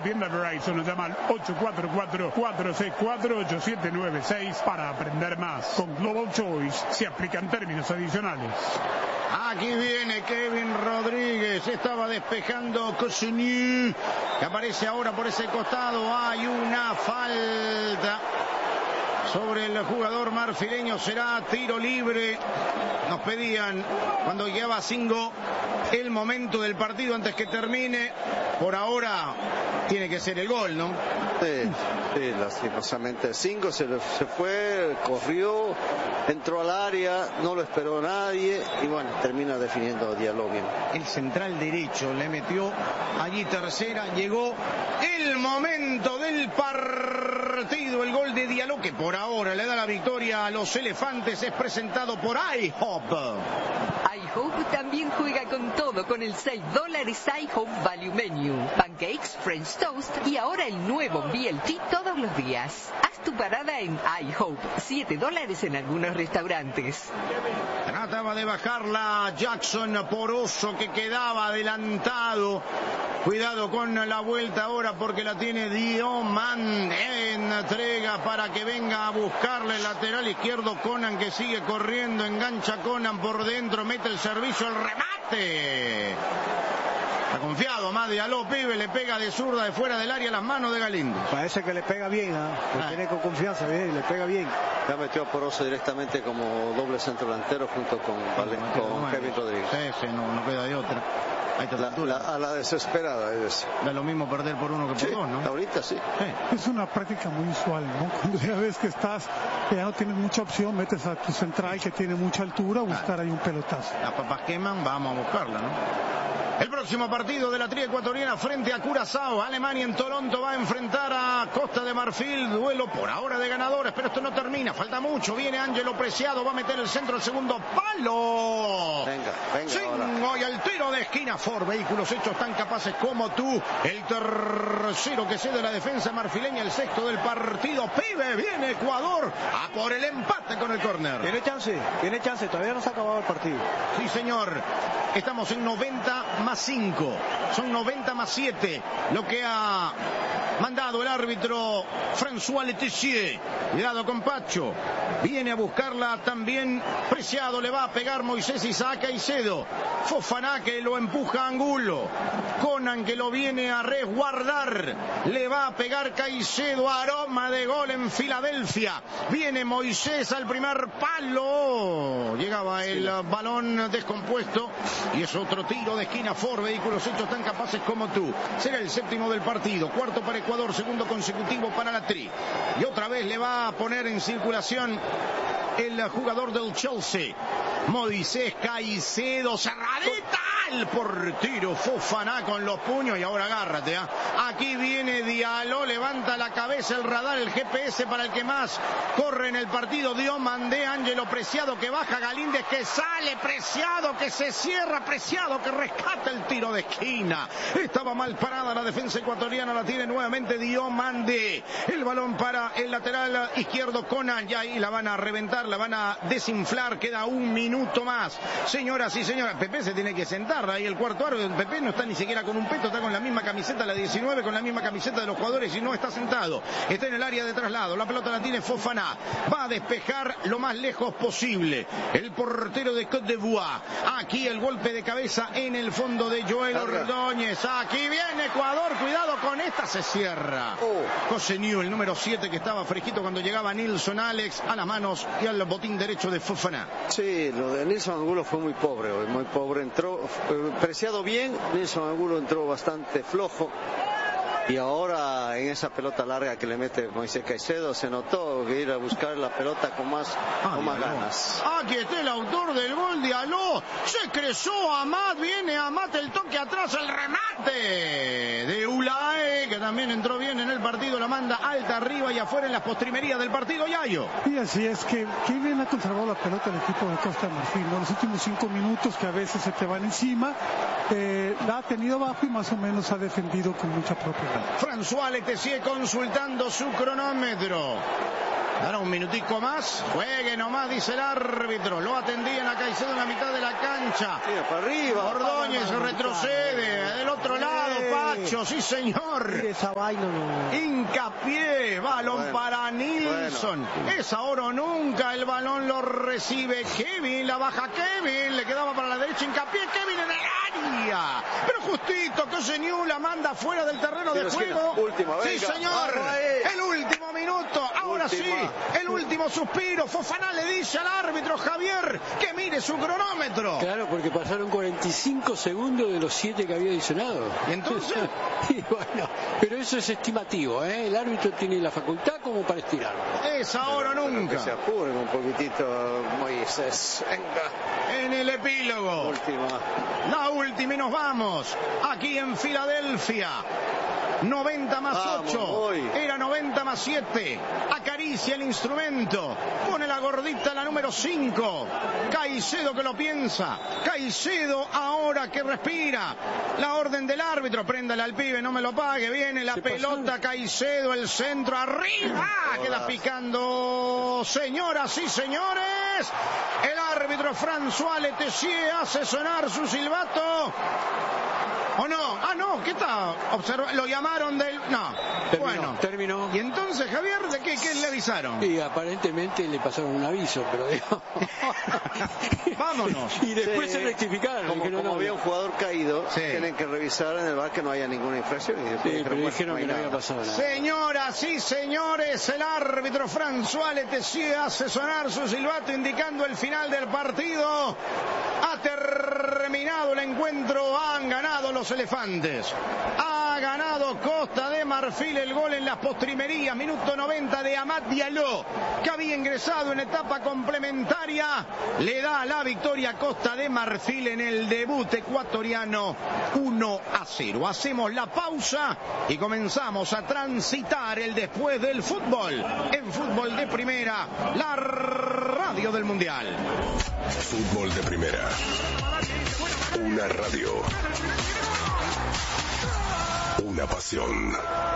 tienda Verizon, nos llama al 844-464-8796 para aprender más. Con Global Choice se aplican términos adicionales. Aquí viene Kevin Rodríguez, estaba despejando Cosigny, que aparece ahora por ese costado. Hay una falta sobre el jugador marfileño, será tiro libre. Nos pedían cuando llegaba Singo el momento del partido antes que termine. Por ahora tiene que ser el gol, ¿no? Sí, lastimosamente Singo se fue, corrió, entró al área, no lo esperó nadie y bueno, termina definiendo Diallo bien. El central derecho le metió allí tercera, llegó el momento del partido, el gol de Diallo que por ahora le da la victoria a los elefantes, es presentado por iHope. iHope también juega con todo con el $6 iHope Value Menu, pancakes, French toast y ahora el nuevo BLT todos los días. Haz tu parada en iHope, $7 en algunos restaurantes. Trataba de bajarla Jackson Poroso, que quedaba adelantado. Cuidado con la vuelta ahora porque la tiene Dioman. Entrega para que venga a buscarle el lateral izquierdo Conan, que sigue corriendo. Engancha Conan por dentro, mete el servicio, el remate. Está confiado más Diallo, pibe, le pega de zurda de fuera del área a las manos de Galindo. Parece que le pega bien, lo tiene con confianza, bien, le pega bien. Ya metió a Poroso directamente como doble centro delantero junto con Kevin Rodríguez. Sí, no queda de otra. Ahí está a la desesperada es. Da lo mismo perder por uno que por dos, ¿no? Ahorita sí. Es una práctica muy usual, ¿no? Cuando ya ves que ya no tienes mucha opción, metes a tu central que tiene mucha altura, buscar ahí un pelotazo. Las papas queman, vamos a buscarla, ¿no? El próximo partido de la tría ecuatoriana frente a Curazao. Alemania en Toronto va a enfrentar a Costa de Marfil. Duelo por ahora de ganadores, pero esto no termina. Falta mucho. Viene Ángelo Preciado. Va a meter el centro al segundo palo. Venga. Y el tiro de esquina. Ford Vehículos Hechos tan capaces como tú. El tercero que cede la defensa marfileña. El sexto del partido. Pibe, viene Ecuador a por el empate con el córner. Tiene chance. Todavía no se ha acabado el partido. Sí, señor. Estamos en 90 más 5. Son 90 más 7. Lo que ha mandado el árbitro François Letizier. Cuidado con Pacho. Viene a buscarla también Preciado. Le va a pegar Moisés Isaac Caicedo. Fofana que lo empuja a Angulo. Conan que lo viene a resguardar. Le va a pegar Caicedo. Aroma de gol en Filadelfia. Viene Moisés al primer palo. Llegaba el balón descompuesto. Y es otro tiro de esquina. Ford Vehículos Hechos tan capaces como tú. Será el séptimo del partido. Cuarto para Ecuador. Segundo consecutivo para la Tri. Y otra vez le va a poner en circulación el jugador del Chelsea. Moisés Caicedo. Cerradita. El portero Fofana con los puños. Y ahora agárrate. Aquí viene Diallo. Levanta la cabeza el radar. El GPS para el que más corre en el partido. Diomandé. Ángelo Preciado que baja. Galíndez que sale. Preciado que se cierra. Preciado que rescata el tiro de esquina. Estaba mal parada la defensa ecuatoriana. La tiene nuevamente Diomandé. El balón para el lateral izquierdo Conan. Ya ahí la van a reventar. La van a desinflar. Queda un minuto más. Señoras y señores. Pepe se tiene que sentar. Ahí el cuarto árbitro. Pepe no está ni siquiera con un peto. Está con la misma camiseta, la 19, con la misma camiseta de los jugadores y no está sentado. Está en el área de traslado. La pelota la tiene Fofana. Va a despejar lo más lejos posible. El portero de Côte d'Ivoire. Aquí el golpe de cabeza en el fondo de Joel Ordóñez. Aquí viene Ecuador. Cuidado con esta. Se cierra. Cosigny, el número 7 que estaba fresquito cuando llegaba Nilson Alex a las manos y al botín derecho de Fofana. Sí, lo de Nilson Angulo fue muy pobre hoy. Muy pobre. Entró Preciado bien. Nilson Angulo entró bastante flojo. Y ahora en esa pelota larga que le mete Moisés Caicedo se notó que ir a buscar la pelota con más ganas. Aquí está el autor del gol, Diallo. Se crezó Amat, viene Amat, el toque atrás, el remate de Ulae, que también entró bien en el partido, la manda alta arriba y afuera en las postrimerías del partido, Yayo. Y así es que bien ha conservado la pelota el equipo de Costa de Marfil, ¿no? Los últimos 5 minutos que a veces se te van encima, la ha tenido bajo y más o menos ha defendido con mucha propiedad. François Letizier consultando su cronómetro. Ahora un minutico más. Juegue nomás, dice el árbitro. Lo atendían a Caicedo en la mitad de la cancha. Tira para arriba. Ordóñez retrocede. Del otro lado, Pacho, sí señor. Esa vaina no. Hincapié, balón Bueno, para Nilsson. Es ahora o nunca. El balón lo recibe Kevin. La baja Kevin. Le quedaba para la derecha. Hincapié, Kevin en el área. Pero justito, Coseñú la manda fuera del terreno de juego. Última, sí venga, señor. El último minuto. Ahora Última. sí. El último suspiro. Fofana le dice al árbitro Javier que mire su cronómetro. Claro, porque pasaron 45 segundos de los 7 que había adicionado. ¿Y entonces? Y bueno, pero eso es estimativo, ¿eh? El árbitro tiene la facultad como para estirarlo. Es ahora o nunca. Que se apuren un poquitito, Moisés. Venga. En el epílogo. Última. La última y nos vamos. Aquí en Filadelfia. 90 más Vamos, 8. voy. Era 90 más 7. Acaricia el instrumento. Pone la gordita la número 5. Caicedo que lo piensa. Caicedo ahora que respira. La orden del árbitro. Préndale al pibe, no me lo pague. Viene la pelota. Caicedo, el centro arriba. Queda picando. Señoras y señores. El árbitro François Letessier hace sonar su silbato. ¿O no? Ah, no, ¿qué está? Lo llamaron del... No. Terminó. ¿Y entonces, Javier, de qué le avisaron? Y aparentemente le pasaron un aviso, pero digo... Vámonos. Y después se rectificaron. Como había un jugador caído, sí, tienen que revisar en el bar que no haya ninguna infracción. Y después dijeron que no había pasado nada. Señoras y señores, el árbitro François Letessier hace sonar su silbato indicando el final del partido. Ha terminado el encuentro, han ganado los elefantes. Ha ganado Costa de Marfil el gol en las postrimerías, minuto 90 de Amad Diallo, que había ingresado en etapa complementaria. Le da la victoria a Costa de Marfil en el debut ecuatoriano 1-0. Hacemos la pausa y comenzamos a transitar el después del fútbol. En Fútbol de Primera, la radio del Mundial. Fútbol de Primera. Una radio. Una pasión.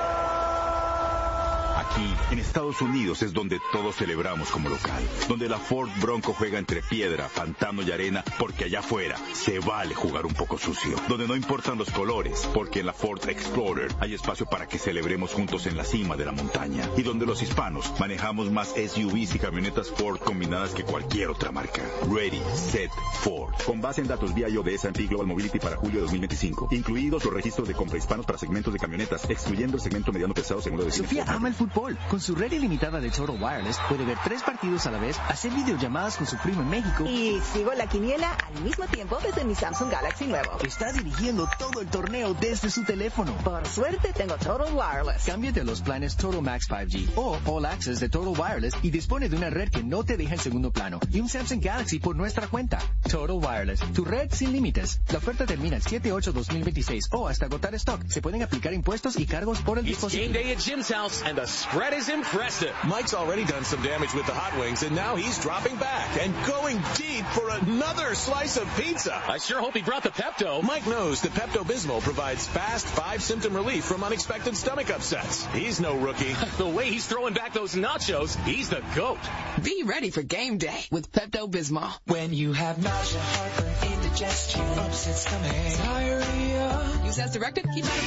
Aquí, en Estados Unidos, es donde todos celebramos como local. Donde la Ford Bronco juega entre piedra, pantano y arena, porque allá afuera se vale jugar un poco sucio. Donde no importan los colores, porque en la Ford Explorer hay espacio para que celebremos juntos en la cima de la montaña. Y donde los hispanos manejamos más SUVs y camionetas Ford combinadas que cualquier otra marca. Ready, Set, Ford. Con base en datos BIO de S&P Global Mobility para julio de 2025. Incluidos los registros de compra hispanos para segmentos de camionetas, excluyendo el segmento mediano pesado según lo define. Sofía ama el fútbol. Con su red ilimitada de Total Wireless puede ver 3 partidos a la vez, hacer videollamadas con su primo en México. Y sigo la quiniela al mismo tiempo desde mi Samsung Galaxy nuevo. Está dirigiendo todo el torneo desde su teléfono. Por suerte tengo Total Wireless. Cámbiate a los planes Total Max 5G o All Access de Total Wireless y dispone de una red que no te deja en segundo plano y un Samsung Galaxy por nuestra cuenta. Total Wireless, tu red sin límites. La oferta termina el 7/8/2026 o hasta agotar stock. Se pueden aplicar impuestos y cargos por el dispositivo. It's game day at Jim's house and the spread is impressive. Mike's already done some damage with the hot wings and now he's dropping back and going deep for another slice of pizza. I sure hope he brought the Pepto. Mike knows that Pepto-Bismol provides fast 5-symptom relief from unexpected stomach upsets. He's no rookie. The way he's throwing back those nachos, he's the GOAT. Be ready for game day with Pepto-Bismol. When you have nausea, heartburn, indigestion, upset stomach, diarrhea. Use as directed. Keep it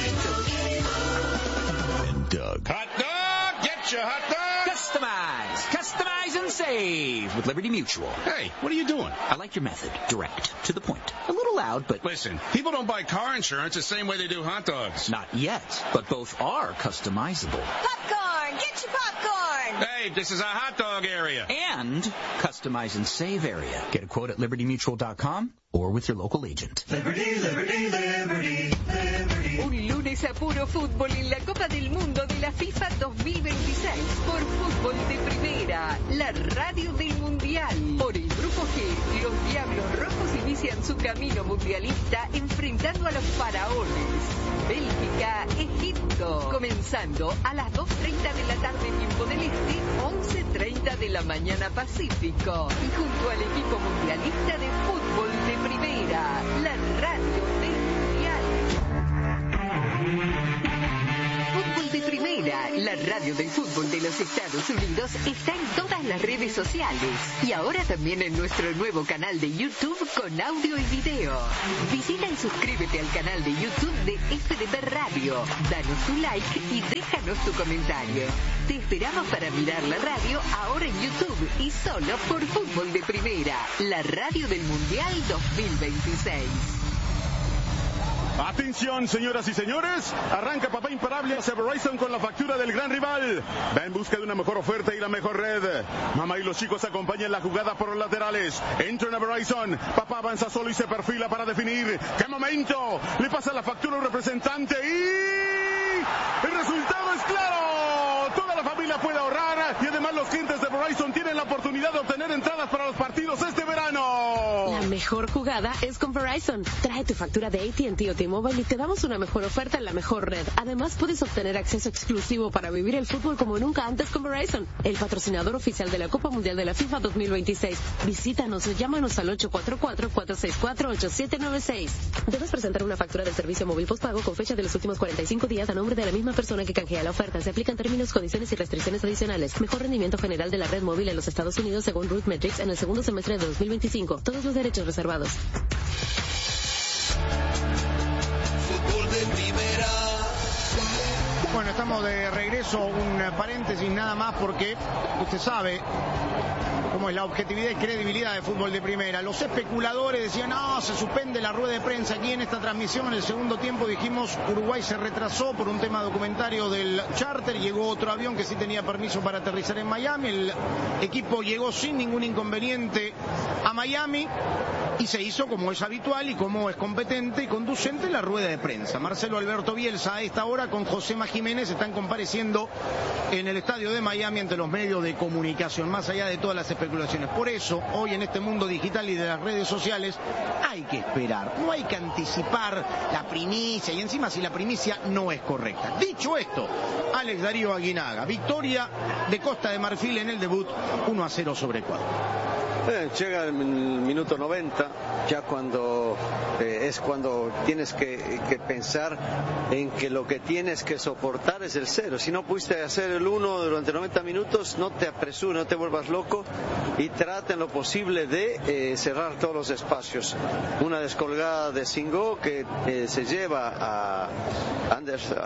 And Doug. Hot dog! Get your hot dog! Customize and save with Liberty Mutual. Hey, what are you doing? I like your method. Direct. To the point. A little loud, but... Listen, people don't buy car insurance the same way they do hot dogs. Not yet, but both are customizable. Popcorn! Get your popcorn! Hey, this is a hot dog area. And customize and save area. Get a quote at LibertyMutual.com or with your local agent. Liberty, Liberty, Liberty, Liberty. Un lunes a puro fútbol en la Copa del Mundo de la FIFA 2026 por Fútbol de Primera, la radio del Mundial. Por el Grupo G, los Diablos Rojos inician su camino mundialista enfrentando a los faraones. Bélgica, Egipto, comenzando a las 2:30 de la tarde tiempo del Este, 11:30 de la mañana Pacífico. Y junto al equipo mundialista de Fútbol de Primera, la radio del Mundial. Fútbol de Primera. Primera, la radio del fútbol de los Estados Unidos, está en todas las redes sociales y ahora también en nuestro nuevo canal de YouTube con audio y video. Visita y suscríbete al canal de YouTube de FDP Radio, danos tu like y déjanos tu comentario. Te esperamos para mirar la radio ahora en YouTube y solo por Fútbol de Primera, la radio del Mundial 2026. Atención, señoras y señores, arranca Papá Imparable hacia Verizon con la factura del gran rival. Va en busca de una mejor oferta y la mejor red. Mamá y los chicos acompañan la jugada por los laterales. Entran a Verizon. Papá avanza solo y se perfila para definir. ¡Qué momento! Le pasa la factura al representante y... ¡el resultado es claro! Toda la familia puede ahorrar y además los clientes de Verizon tienen la oportunidad de obtener entradas para los partidos este verano. La mejor jugada es con Verizon. Trae tu factura de AT&T o T-Mobile y te damos una mejor oferta en la mejor red. Además, puedes obtener acceso exclusivo para vivir el fútbol como nunca antes con Verizon, el patrocinador oficial de la Copa Mundial de la FIFA 2026. Visítanos o llámanos al 844-464-8796. Debes presentar una factura del servicio móvil postpago con fecha de los últimos 45 días a nombre de la misma persona que canjea la oferta. Se aplican términos, condiciones y restricciones adicionales. Mejor rendimiento general de la red móvil en los Estados Unidos según Root Metrics en el segundo semestre de 2025. Todos los derechos reservados. Fútbol de Primera. Bueno, estamos de regreso, un paréntesis nada más porque usted sabe cómo es la objetividad y credibilidad de Fútbol de Primera. Los especuladores decían, no, se suspende la rueda de prensa aquí en esta transmisión. En el segundo tiempo dijimos, Uruguay se retrasó por un tema documentario del charter. Llegó otro avión que sí tenía permiso para aterrizar en Miami. El equipo llegó sin ningún inconveniente a Miami y se hizo como es habitual y como es competente y conducente la rueda de prensa. Marcelo Alberto Bielsa a esta hora con Josema Jiménez están compareciendo en el estadio de Miami ante los medios de comunicación, más allá de todas las especulaciones. Por eso, hoy en este mundo digital y de las redes sociales, hay que esperar, no hay que anticipar la primicia, y encima si la primicia no es correcta. Dicho esto, Alex Darío Aguinaga, victoria de Costa de Marfil en el debut, 1-0 sobre Ecuador. Llega el minuto 90, ya cuando es cuando tienes que pensar en que lo que tienes que soportar es el 0. Si no pudiste hacer el 1 durante 90 minutos, no te apresures, no te vuelvas loco y trata en lo posible de cerrar todos los espacios. Una descolgada de Singo que se lleva a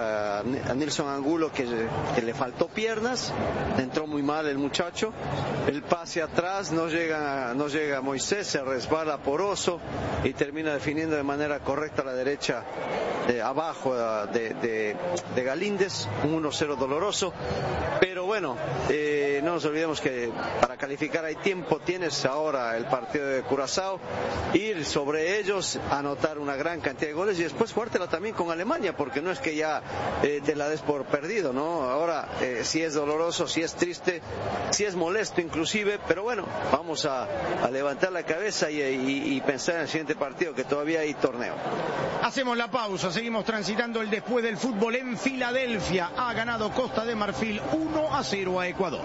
Nilson Angulo que le faltó piernas, entró muy mal el muchacho, el pase atrás no llega Moisés, se resbala Poroso y termina definiendo de manera correcta a la derecha abajo de Galíndez, un 1-0 doloroso, pero bueno, no nos olvidemos que para calificar hay tiempo, tienes ahora el partido de Curazao, ir sobre ellos, anotar una gran cantidad de goles y después jugártela también con Alemania, porque no es que ya te la des por perdido, ¿no? Ahora sí es doloroso, sí es triste, sí es molesto inclusive, pero bueno, vamos a levantar la cabeza y pensar en el siguiente partido, que todavía hay torneo. Hacemos la pausa, seguimos transitando el después del fútbol en Filadelfia. Ha ganado Costa de Marfil 1-0 a Ecuador.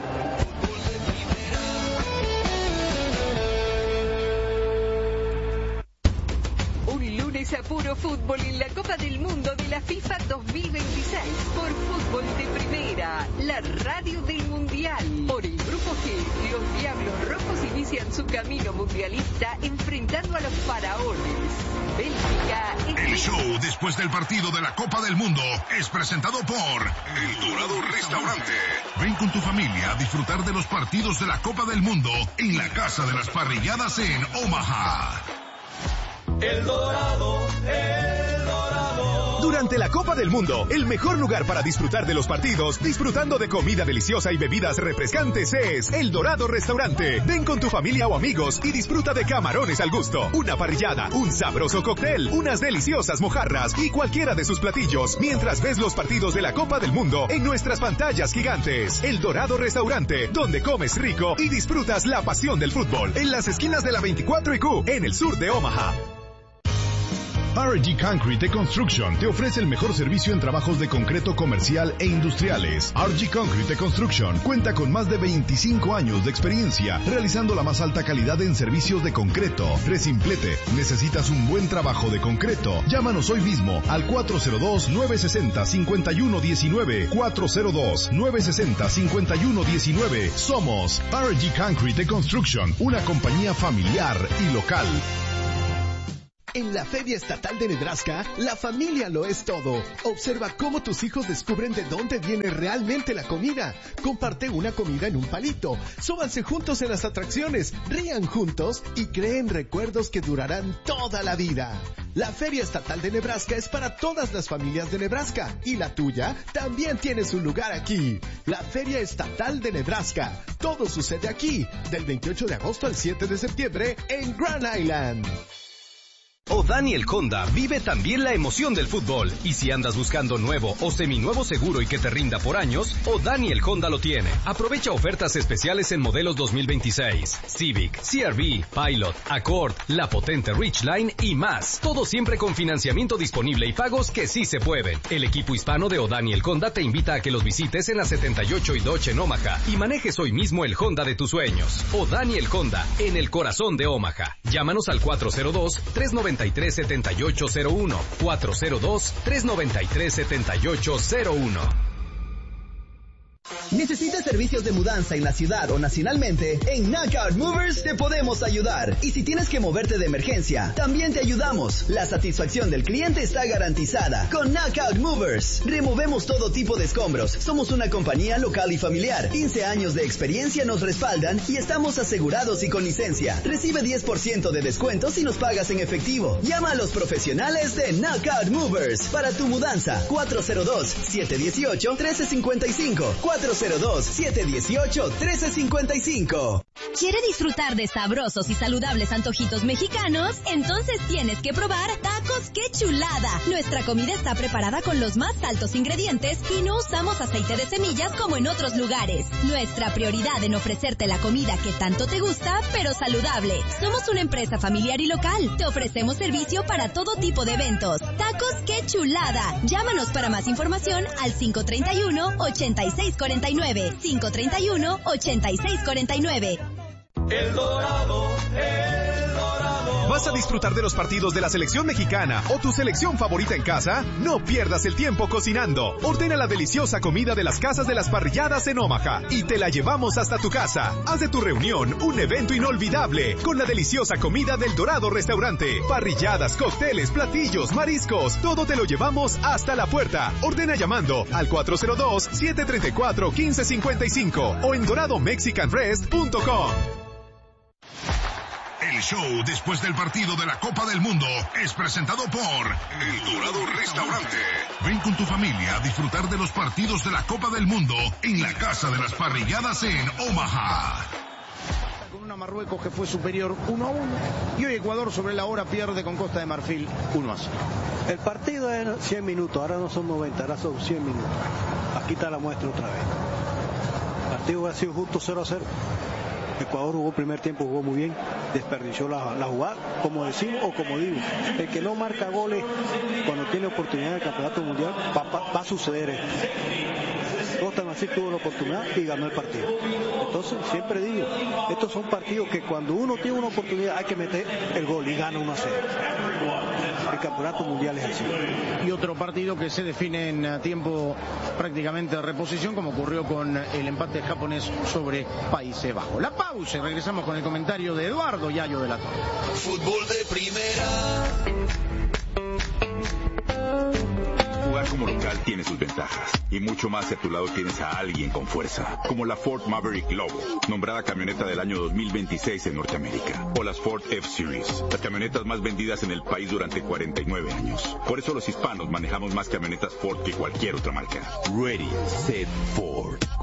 Un lunes a puro fútbol en la Copa del Mundo de la FIFA 2026 por Fútbol de Primera, la radio del Mundial. Por el Grupo G, los Diablos Rojos inician su camino mundialista enfrentando a los faraones. Bélgica. El show después del partido de la Copa del Mundo es presentado por El Dorado Restaurante. Ven con tu familia a disfrutar de los partidos de la Copa del Mundo en la Casa de las Parrilladas en Omaha. El Dorado, El Dorado. Durante la Copa del Mundo, el mejor lugar para disfrutar de los partidos, disfrutando de comida deliciosa y bebidas refrescantes es El Dorado Restaurante. Ven con tu familia o amigos y disfruta de camarones al gusto, una parrillada, un sabroso cóctel, unas deliciosas mojarras y cualquiera de sus platillos, mientras ves los partidos de la Copa del Mundo en nuestras pantallas gigantes. El Dorado Restaurante, donde comes rico y disfrutas la pasión del fútbol, en las esquinas de la 24 y Q, en el sur de Omaha. RG Concrete Construction te ofrece el mejor servicio en trabajos de concreto comercial e industriales. RG Concrete Construction cuenta con más de 25 años de experiencia realizando la más alta calidad en servicios de concreto. Resimplete, ¿necesitas un buen trabajo de concreto? Llámanos hoy mismo al 402-960-5119. 402-960-5119. Somos RG Concrete Construction, una compañía familiar y local. En la Feria Estatal de Nebraska, la familia lo es todo. Observa cómo tus hijos descubren de dónde viene realmente la comida. Comparte una comida en un palito. Súbanse juntos en las atracciones, rían juntos y creen recuerdos que durarán toda la vida. La Feria Estatal de Nebraska es para todas las familias de Nebraska y la tuya también tiene su lugar aquí. La Feria Estatal de Nebraska. Todo sucede aquí, del 28 de agosto al 7 de septiembre en Grand Island. O'Daniel Honda vive también la emoción del fútbol. Y si andas buscando nuevo o seminuevo seguro y que te rinda por años, O'Daniel Honda lo tiene. Aprovecha ofertas especiales en modelos 2026, Civic, CR-V, Pilot, Accord, la potente Ridgeline y más. Todo siempre con financiamiento disponible y pagos que sí se pueden. El equipo hispano de O'Daniel Honda te invita a que los visites en la 78 y Dodge en Omaha y manejes hoy mismo el Honda de tus sueños. O'Daniel Honda, en el corazón de Omaha. Llámanos al 402-393-7801. 402-393-7801. ¿Necesitas servicios de mudanza en la ciudad o nacionalmente? En Knockout Movers te podemos ayudar. Y si tienes que moverte de emergencia, también te ayudamos. La satisfacción del cliente está garantizada. Con Knockout Movers, removemos todo tipo de escombros. Somos una compañía local y familiar. 15 años de experiencia nos respaldan y estamos asegurados y con licencia. Recibe 10% de descuento si nos pagas en efectivo. Llama a los profesionales de Knockout Movers para tu mudanza. 402-718-1355. 402-718-1355. ¿Quiere disfrutar de sabrosos y saludables antojitos mexicanos? Entonces tienes que probar Tacos ¡Qué Chulada! Nuestra comida está preparada con los más altos ingredientes y no usamos aceite de semillas como en otros lugares. Nuestra prioridad en ofrecerte la comida que tanto te gusta, pero saludable. Somos una empresa familiar y local. Te ofrecemos servicio para todo tipo de eventos. Tacos ¡Qué Chulada! Llámanos para más información al 531-8649. 531-8649. El Dorado, El Dorado. ¿Vas a disfrutar de los partidos de la selección mexicana o tu selección favorita en casa? No pierdas el tiempo cocinando. Ordena la deliciosa comida de las casas de las parrilladas en Omaha y te la llevamos hasta tu casa. Haz de tu reunión un evento inolvidable con la deliciosa comida del Dorado Restaurante. Parrilladas, cócteles, platillos, mariscos, todo te lo llevamos hasta la puerta. Ordena llamando al 402-734-1555 o en doradomexicanrest.com. El show después del partido de la Copa del Mundo es presentado por El Dorado Restaurante. Ven con tu familia a disfrutar de los partidos de la Copa del Mundo en la Casa de las Parrilladas en Omaha. Con una Marruecos que fue superior 1-1 y hoy Ecuador sobre la hora pierde con Costa de Marfil 1-0. El partido era 100 minutos, ahora no son 90, ahora son 100 minutos. Aquí está la muestra otra vez. El partido ha sido justo 0-0. Ecuador jugó el primer tiempo, jugó muy bien, desperdició la jugada, como decimos o como digo, el que no marca goles cuando tiene oportunidad en el campeonato mundial va a suceder esto. Costa de Marfil tuvo la oportunidad y ganó el partido. Entonces siempre digo, estos son partidos que cuando uno tiene una oportunidad hay que meter el gol y gana 1-0. El campeonato mundial es así. Y otro partido que se define en tiempo prácticamente de reposición, como ocurrió con el empate japonés sobre Países Bajos. La pausa y regresamos con el comentario de Eduardo Yayo de la Torre. Fútbol de primera. Jugar como local tiene sus ventajas y mucho más si a tu lado tienes a alguien con fuerza, como la Ford Maverick Lobo, nombrada camioneta del año 2026 en Norteamérica, o las Ford F-Series, las camionetas más vendidas en el país durante 49 años. Por eso los hispanos manejamos más camionetas Ford que cualquier otra marca. Ready, Set, Ford.